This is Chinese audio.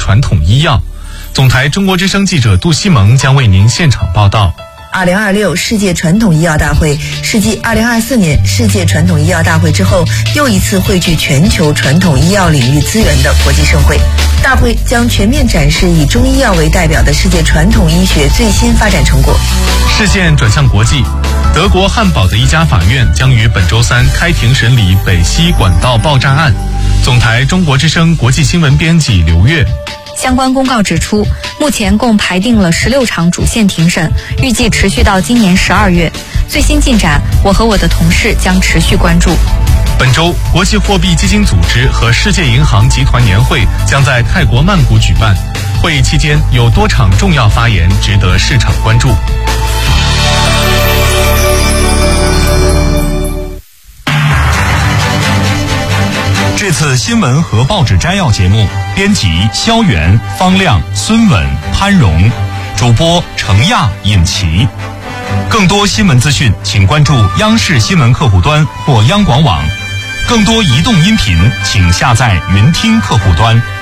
传统医药。总台中国之声记者杜西蒙将为您现场报道。 2026世界传统医药大会是继2024年世界传统医药大会之后又一次汇聚全球传统医药领域资源的国际盛会。大会将全面展示以中医药为代表的世界传统医学最新发展成果。 视线转向国际，德国汉堡的一家法院将于本周三开庭审理北溪管道爆炸案。总台中国之声国际新闻编辑刘月。 相关公告指出，目前共排定了16场主线庭审，预计持续到今年12月。最新进展，我和我的同事将持续关注。 本周，国际货币基金组织和世界银行集团年会将在泰国曼谷举办。会议期间有多场重要发言值得市场关注。 这次新闻和报纸摘要节目，编辑肖远、方亮、孙稳、潘荣，主播程亚、尹奇。更多新闻资讯，请关注央视新闻客户端或央广网。更多移动音频，请下载云听客户端。